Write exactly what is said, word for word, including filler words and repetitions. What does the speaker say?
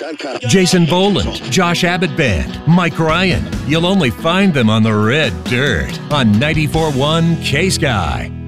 Jason Boland, Josh Abbott Band, Mike Ryan. You'll only find them on the red dirt on ninety-four point one K-Sky.